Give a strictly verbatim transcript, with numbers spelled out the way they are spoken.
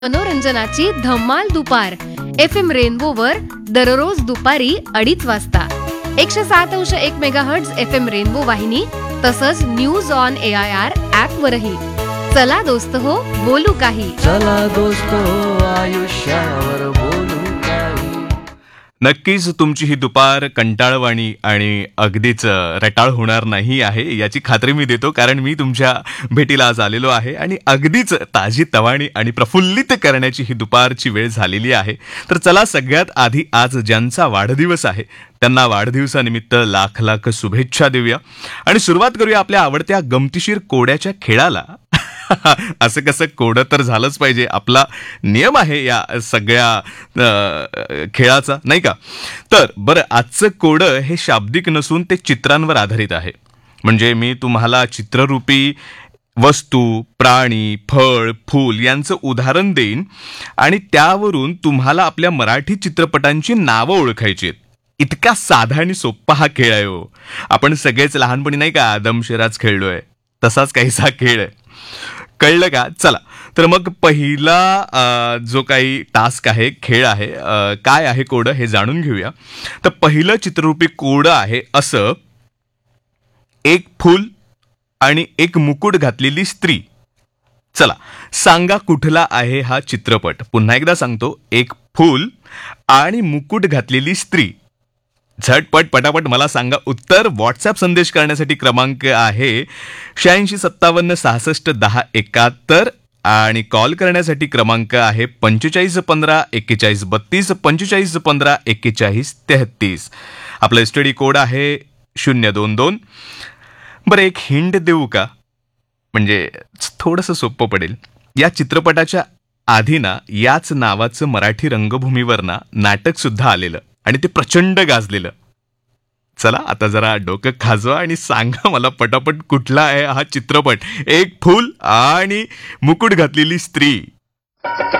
मनोरंजनाची धम्माल दुपार F M रेनबोवर दररोज दुपारी अडीच वाजता एकशे सात अंश एक मेगाहर्ट्झ एफ एम रेनबो वाहिनी तसंच news on A I R app वरही. चला दोस्त हो बोलू काही. चला दोस्त हो आयुष्यावर बोलू काही. नक्कीच तुमची ही दुपार कंटाळवाणी आणि अगदीच रटाळ होणार नाही आहे याची खात्री मी देतो, कारण मी तुमच्या भेटीला आज आलेलो आहे आणि अगदीच ताजी तवाणी आणि प्रफुल्लित करण्याची ही दुपारची वेळ झालेली आहे. तर चला सगळ्यात आधी आज ज्यांचा वाढदिवस आहे त्यांना वाढदिवसानिमित्त लाख लाख शुभेच्छा देऊया आणि सुरुवात करूया आपल्या आवडत्या गमतीशीर कोड्याच्या खेळाला. असं कसं कोडं तर झालंच पाहिजे, आपला नियम आहे या सगळ्या खेळाचा, नाही का? तर बरं, आजचं कोडं हे शाब्दिक नसून ते चित्रांवर आधारित आहे. म्हणजे मी तुम्हाला चित्ररूपी वस्तू, प्राणी, फळ, फूल यांचं उदाहरण देईन आणि त्यावरून तुम्हाला आपल्या मराठी चित्रपटांची नावं ओळखायची आहेत. इतका साधा आणि सोप्पा हा खेळ आहे हो. आपण सगळेच लहानपणी नाही का आदमशेराज खेळलोय, तसाच काहीसा खेळ आहे. कळलं का? चला तर मग पहिला जो काही टास्क आहे, खेळ आहे, काय आहे कोडं हे जाणून घेऊया. तर पहिलं चित्ररूपी कोडं आहे असं: एक फूल आणि एक मुकुट घातलेली स्त्री. चला सांगा कुठला आहे हा चित्रपट. पुन्हा एकदा सांगतो, एक फूल आणि मुकुट घातलेली स्त्री. झटपट पटापट मला सांगा उत्तर. व्हॉट्सअप संदेश करण्यासाठी क्रमांक आहे शहाऐंशी सत्तावन्न सहासष्ट दहा एकाहत्तर आणि कॉल करण्यासाठी क्रमांक आहे पंचेचाळीस पंधरा एक्केचाळीस बत्तीस पंचेचाळीस पंधरा एक्केचाळीस तेहतीस. आपला स्टडी कोड आहे शून्य दोन दोन. बरं, एक हिंट देऊ का? म्हणजे थोडंसं सोपं पडेल. या चित्रपटाच्या आधी ना याच नावाचं मराठी रंगभूमीवर ना नाटक सुद्धा आलेलं आणि ते प्रचंड गाजलेलं. चला आता जरा डोकं खाजवा आणि सांगा मला पटापट कुठला आहे हा चित्रपट. एक फूल आणि मुकुट घातलेली स्त्री.